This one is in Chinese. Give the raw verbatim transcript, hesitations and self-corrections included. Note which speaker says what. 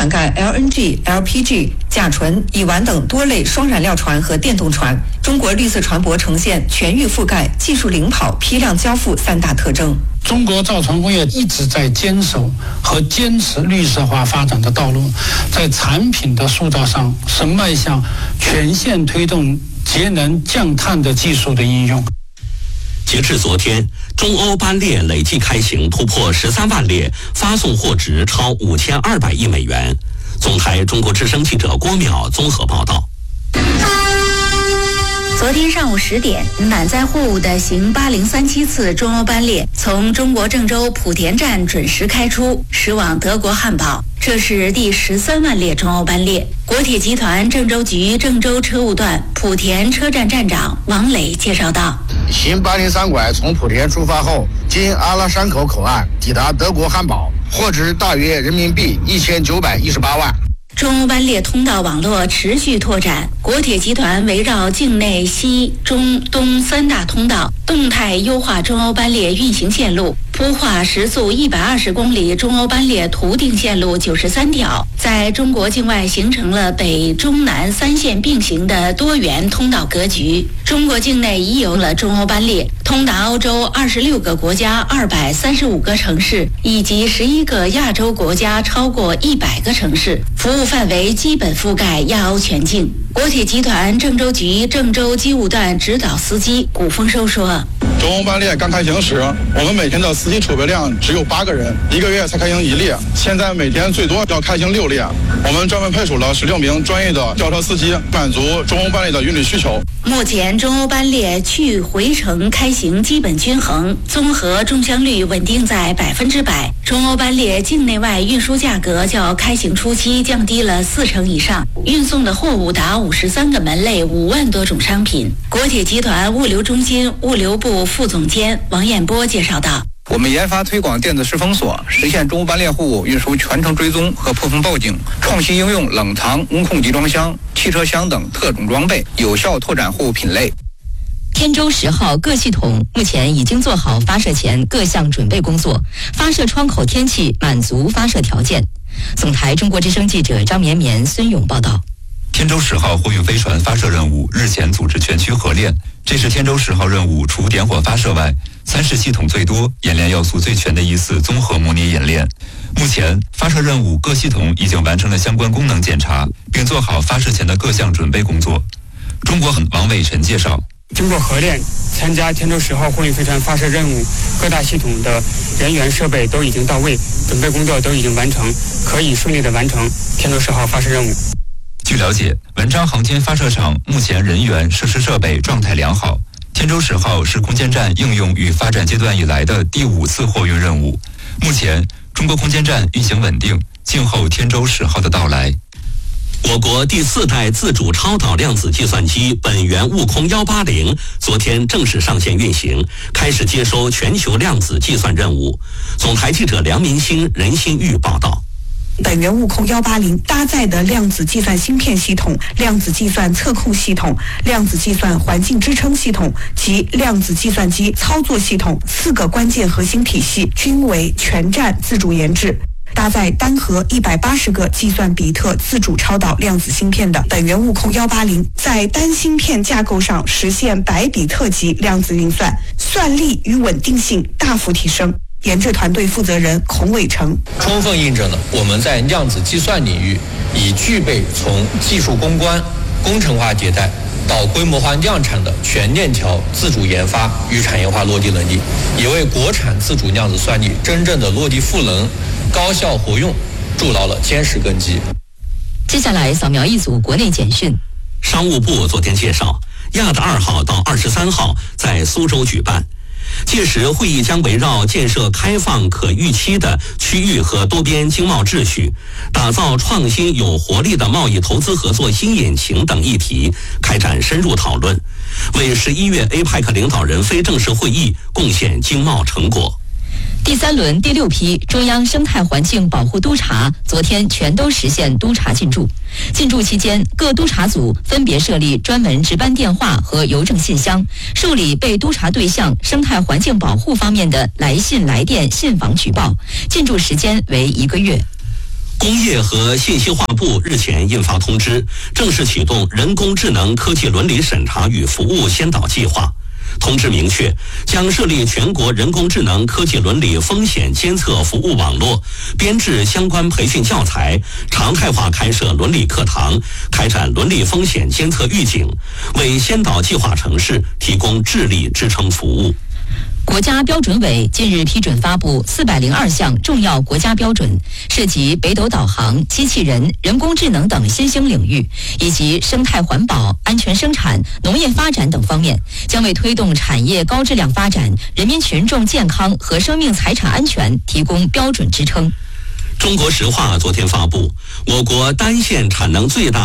Speaker 1: 涵盖 L N G、L P G、甲醇、乙烷等多类双燃料船和电动船。中国绿色船舶呈现全域覆盖、技术领跑、批量交付三大特征。
Speaker 2: 中国造船工业一直在坚守和坚持绿色化发展的道路，在产品的塑造上是迈向全线推动节能降碳的技术的应用。
Speaker 3: 截至昨天，中欧班列累计开行突破十三万列，发送货值超五千二百亿美元。总台中国之声记者郭淼综合报道。
Speaker 4: 昨天上午十点，满载货物的行八零三七次中欧班列从中国郑州莆田站准时开出，驶往德国汉堡。这是第十三万列中欧班列。国铁集团郑州局郑州车务段莆田车站站长王磊介绍道：
Speaker 5: 行八零三拐从莆田出发后，经阿拉山口口岸抵达德国汉堡，货值大约人民币一千九百一十八万。
Speaker 4: 中欧班列通道网络持续拓展，国铁集团围绕境内西、中、东三大通道，动态优化中欧班列运行线路，铺画时速一百二十公里中欧班列图定线路九十三条，在中国境外形成了北中南三线并行的多元通道格局。中国境内已有了中欧班列，通达欧洲二十六个国家二百三十五个城市，以及十一个亚洲国家超过一百个城市，服务范围基本覆盖亚欧全境。国铁集团郑州局郑州机务段指导司机古丰收说：
Speaker 6: 中欧班列刚开行时，我们每天的司机储备量只有八个人，一个月才开行一列。现在每天最多要开行六列，我们专门配属了十六名专业的轿车司机，满足中欧班列的运力需求。
Speaker 4: 目前中欧班列去回程开行基本均衡，综合中箱率稳定在百分之百。中欧班列境内外运输价格较开行初期降低了四成以上，运送的货物达五十三个门类，五万多种商品。国铁集团物流中心物流部副总监王彦波介绍道：
Speaker 7: 我们研发推广电子式封锁，实现中欧班列货物运输全程追踪和破风报警，创新应用冷藏温控集装箱、汽车厢等特种装备，有效拓展货物品类。
Speaker 8: 天舟十号各系统目前已经做好发射前各项准备工作，发射窗口天气满足发射条件。总台中国之声记者张绵绵、孙勇报道。
Speaker 9: 天舟十号货运飞船发射任务日前组织全区合练，这是天舟十号任务除点火发射外，参试系统最多、演练要素最全的一次综合模拟演练。目前，发射任务各系统已经完成了相关功能检查，并做好发射前的各项准备工作。中国很王伟晨介绍。
Speaker 10: 经过合练，参加天舟十号货运飞船发射任务，各大系统的人员设备都已经到位，准备工作都已经完成，可以顺利的完成天舟十号发射任务。
Speaker 9: 据了解，文昌航天发射场目前人员、设施设备状态良好。天舟十号是空间站应用与发展阶段以来的第五次货运任务。目前，中国空间站运行稳定，静候天舟十号的到来。
Speaker 3: 我国第四代自主超导量子计算机本源悟空一八零昨天正式上线运行，开始接收全球量子计算任务。总台记者梁明星、任新玉报道。
Speaker 1: 本源悟空一八零搭载的量子计算芯片系统、量子计算测控系统、量子计算环境支撑系统及量子计算机操作系统四个关键核心体系均为全站自主研制。搭载单核一百八十个计算比特自主超导量子芯片的本源悟空一八零，在单芯片架构上实现百比特级量子运算，算力与稳定性大幅提升。研制团队负责人孔伟成
Speaker 11: 充分印证了我们在量子计算领域已具备从技术攻关、工程化迭代到规模化量产的全链条自主研发与产业化落地能力，也为国产自主量子算力真正的落地赋能、高效活用筑牢了坚实根基。
Speaker 8: 接下来扫描一组国内简讯。
Speaker 3: 商务部昨天介绍，亚的二号到二十三号在苏州举办。届时会议将围绕建设开放可预期的区域和多边经贸秩序，打造创新有活力的贸易投资合作新引擎等议题开展深入讨论，为十一月 A P E C 领导人非正式会议贡献经贸成果。
Speaker 8: 第三轮第六批中央生态环境保护督察昨天全都实现督查进驻。进驻期间，各督查组分别设立专门值班电话和邮政信箱，受理被督查对象生态环境保护方面的来信、来电、信访举报。进驻时间为一个月。
Speaker 3: 工业和信息化部日前印发通知，正式启动人工智能科技伦理审查与服务先导计划。通知明确，将设立全国人工智能科技伦理风险监测服务网络，编制相关培训教材，常态化开设伦理课堂，开展伦理风险监测预警，为先导计划城市提供智力支撑服务。
Speaker 8: 国家标准委近日批准发布四百零二项重要国家标准，涉及北斗导航、机器人、人工智能等新兴领域，以及生态环保、安全生产、农业发展等方面，将为推动产业高质量发展、人民群众健康和生命财产安全提供标准支撑。
Speaker 3: 中国石化昨天发布，我国单线产能最大